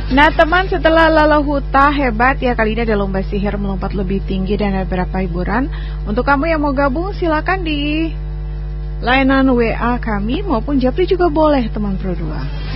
Nah teman, setelah Lala Huta hebat ya, kali ini ada lomba sihir melompat lebih tinggi dan ada beberapa hiburan. Untuk kamu yang mau gabung silakan di layanan WA kami maupun Japri juga boleh teman Pro 2.